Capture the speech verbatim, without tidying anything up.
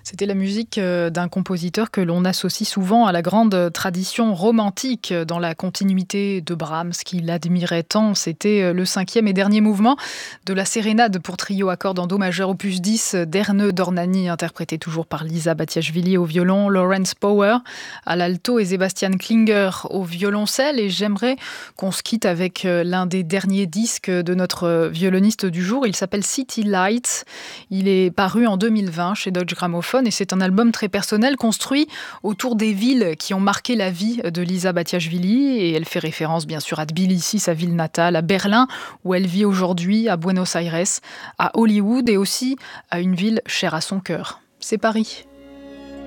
C'était la musique euh, d'un compositeur que l'on associe souvent à la grande tradition romantique dans la continuité de Brahms, qu'il admirait tant. C'était euh, le cinquième et dernier mouvement de la sérénade pour trio à cordes en do majeur opus dix d'Erne Dornani, interprété toujours par Lisa Batiashvili au violon, Lawrence Power à l'alto et Sebastian Klinger au violoncelle. Et j'aimerais qu'on se quitte avec euh, l'un des derniers disques de notre euh, violoniste du jour. Il s'appelle City Lights. Il est paru en deux mille vingt chez Deutsche Grammophon et c'est un album très personnel construit autour des villes qui ont marqué la vie de Lisa Batiashvili, et elle fait référence bien sûr à Tbilissi, sa ville natale, à Berlin où elle vit aujourd'hui, à Buenos Aires, à Hollywood et aussi à une ville chère à son cœur. C'est Paris.